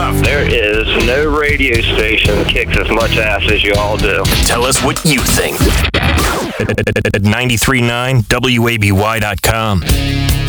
stuff. There is no radio station that kicks as much ass as you all do. Tell us what you think at 93.9WABY.com.